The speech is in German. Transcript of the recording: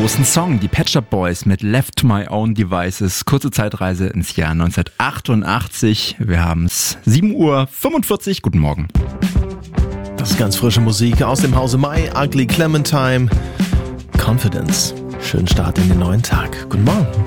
großen Song. Die Pet Shop Boys mit Left to My Own Devices. Kurze Zeitreise ins Jahr 1988. Wir haben es 7:45 Uhr. Guten Morgen. Das ist ganz frische Musik aus dem Hause Mai, Ugly Clementine, Confidence. Schönen Start in den neuen Tag. Guten Morgen.